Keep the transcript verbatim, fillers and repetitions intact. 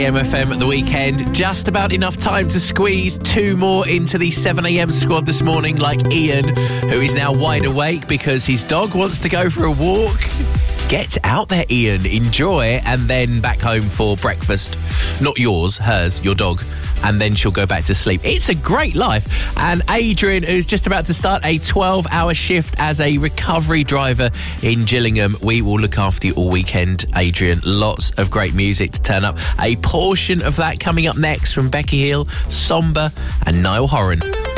M F M at the weekend. Just about enough time to squeeze two more into the seven a.m. squad this morning, like Ian, who is now wide awake because his dog wants to go for a walk. Get out there, Ian. Enjoy, and then back home for breakfast. Not yours, hers, your dog. And then she'll go back to sleep. It's a great life. And Adrian, who's just about to start a twelve-hour shift as a recovery driver in Gillingham. We will look after you all weekend, Adrian. Lots of great music to turn up. A portion of that coming up next from Becky Hill, Somber and Niall Horan.